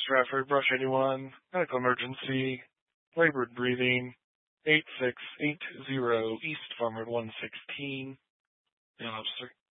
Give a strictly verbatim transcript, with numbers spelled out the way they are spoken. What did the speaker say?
Stratford, brush anyone, medical emergency, labored breathing, eight six eight zero East Farmwood one sixteen. Yeah, officer.